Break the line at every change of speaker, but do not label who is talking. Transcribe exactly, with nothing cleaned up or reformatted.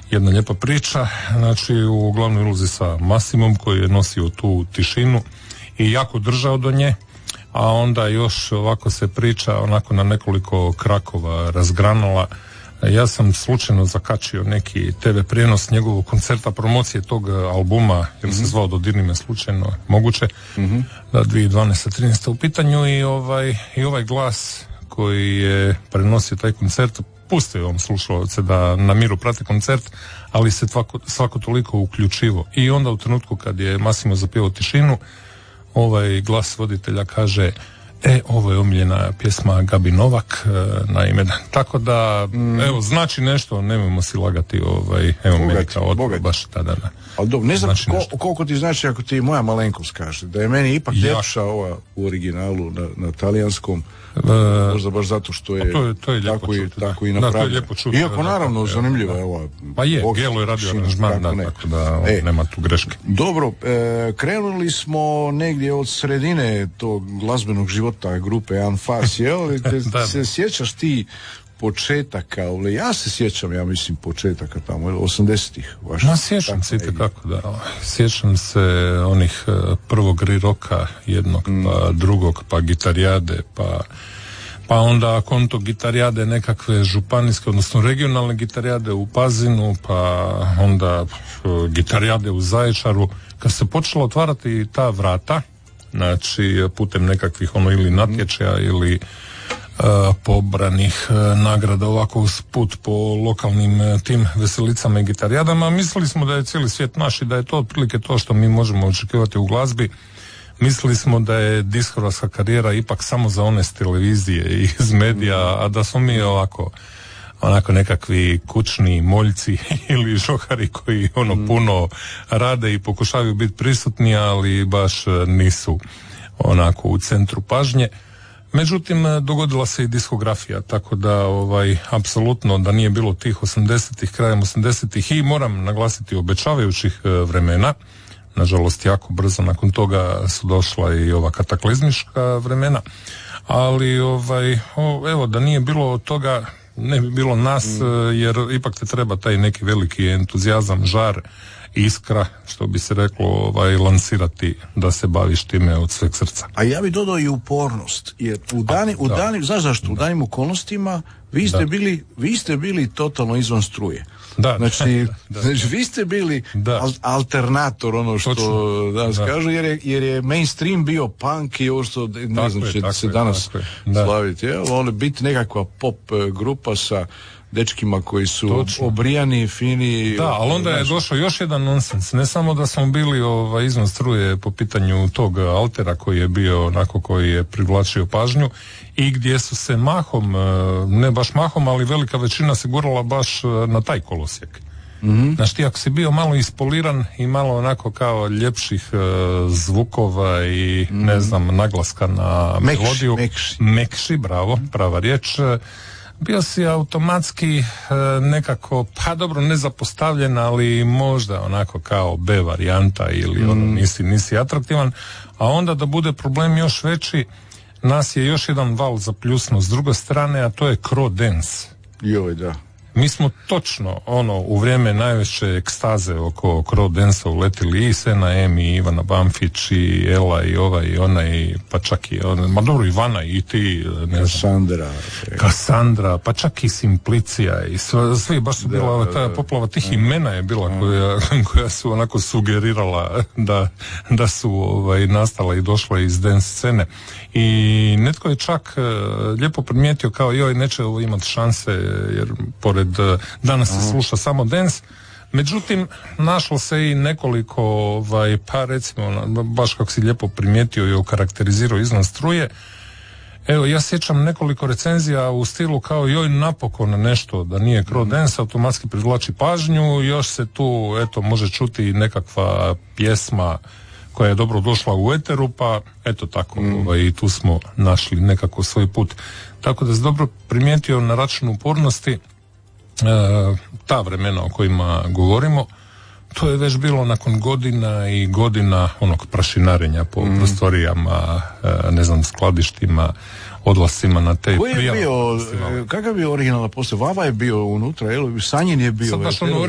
jedna lijepa priča, znači u glavnoj ulozi sa Massimom koji je nosio tu tišinu i jako držao do nje, a onda još ovako se priča onako na nekoliko krakova razgranala. Ja sam slučajno zakačio neki te ve prijenos njegovog koncerta promocije tog albuma, jer mm-hmm. se zvao Dodirni me slučajno, moguće, mm-hmm. da dvije tisuće dvanaeste trinaeste u pitanju i ovaj, i ovaj glas koji je prenosio taj koncert, pustio vam slušalce da na miru prate koncert, ali se svako, svako toliko uključivo. I onda u trenutku kad je Massimo zapjevao Tišinu, ovaj glas voditelja kaže: E, ovo je omiljena pjesma Gabi Novak, e, naime. Tako da, mm. evo, znači nešto, nemojmo si lagati, ovaj, evo, meni kao odgovor baš tada. Da.
Ali dobro, ne znam znači ko, koliko ti znači ako ti moja malenkost kaže, da je meni ipak ja. ljepša ova u originalu na, na talijanskom, e, možda baš zato što je,
to je, to je
tako,
čuti,
i, tako i napravljeno. Iako naravno, da, zanimljivo je ova.
Pa je, Gelo je radio aranžman, da, tako da e, nema tu greške.
Dobro, e, krenuli smo negdje od sredine tog glazbenog života grupe Anfas, jel? Te, da, se sjećaš ti početaka, ja se sjećam, ja mislim, početaka tamo, osamdesetih.
Ma sjećam se itekako, da. Sjećam se onih uh, prvog riroka jednog, mm. pa drugog, pa gitarijade, pa pa onda konto gitarijade nekakve županijske, odnosno regionalne gitarijade u Pazinu, pa onda uh, gitarijade u Zaječaru. Kad se počela otvarati ta vrata, znači putem nekakvih ono ili natječaja ili uh, pobranih uh, nagrada ovako usput po lokalnim uh, tim veselicama i gitarijadama, mislili smo da je cijeli svijet naš i da je to otprilike to što mi možemo očekivati u glazbi. Mislili smo da je diskografska karijera ipak samo za one s televizije i iz medija, a da smo mi ovako onako nekakvi kućni moljci ili žohari koji ono mm. puno rade i pokušavaju biti prisutni, ali baš nisu onako u centru pažnje. Međutim, dogodila se i diskografija, tako da ovaj apsolutno da nije bilo tih osamdesetih, krajem osamdesetih i moram naglasiti obećavajućih vremena. Nažalost, jako brzo nakon toga su došla i ova kataklizmička vremena, ali ovaj o, evo da nije bilo toga ne bi bilo nas, mm. jer ipak te treba taj neki veliki entuzijazam, žar, iskra, što bi se reklo, ovaj, lansirati da se baviš time od sveg srca.
A ja bi dodao i upornost, jer u dani, u dani, znaš zašto, u danim okolnostima vi ste, bili, vi ste bili totalno izvan struje.
Da,
znači,
da,
znači, vi ste bili al, alternator, ono što Točno, danas da. kažu, jer je, jer je mainstream bio punk i ovo što ne tako znam će se je, danas slaviti. Je, ono biti nekakva pop grupa sa dečkima koji su Točno. obrijani, fini.
Da, ali onda je došao još jedan nonsens. Ne samo da smo bili ovaj, izvan struje po pitanju tog altera koji je bio onako koji je privlačio pažnju i gdje su se mahom, ne baš mahom, ali velika većina se gurala baš na taj kolosijek. Mm-hmm. Znaš ti, ako si bio malo ispoliran i malo onako kao ljepših uh, zvukova i mm-hmm. ne znam, naglaska na mekši, melodiju,
mekši.
mekši, bravo, prava riječ, bio si automatski uh, nekako, pa dobro, nezapostavljen, ali možda onako kao B varijanta ili mm. ono, nisi, nisi atraktivan, a onda da bude problem još veći, nas je još jedan val zapljusnuo s druge strane, a to je Cro Dance.
Joj, da.
Mi smo točno, ono, u vrijeme najveće ekstaze oko Cro Dance-a uletili i Sena M i Ivana Banfić i Ela i ova i ona i pa čak i ona, ma dobro, Ivana i ti, ne
Kassandra.
znam, Kassandra, pa čak i Simplicija i sve, svi, baš su da, bila, da, ta da, poplava tih da, imena je bila da, koja, koja su onako sugerirala da, da su ovaj, nastala i došla iz dance scene. I netko je čak uh, lijepo primijetio kao joj, neće ovo imati šanse jer pored uh, danas se sluša samo dance. Međutim, našlo se i nekoliko ovaj, pa recimo baš kako si lijepo primijetio i okarakterizirao izvan struje. Evo, ja sjećam nekoliko recenzija u stilu kao joj, napokon nešto da nije Cro Dance, automatski privlači pažnju, još se tu eto može čuti nekakva pjesma koja je dobro došla u eteru, pa eto tako, mm. ovaj, i tu smo našli nekako svoj put. Tako da se dobro primijetio na račun upornosti, e, ta vremena o kojima govorimo, to je već bilo nakon godina i godina onog prašinarenja po mm. prostorijama, e, ne znam, skladištima, odlascima na te
prijave. Kakav je bio originalna poslije? Vava je bio unutra, jel? Sanjin je bio.
Sad baš ono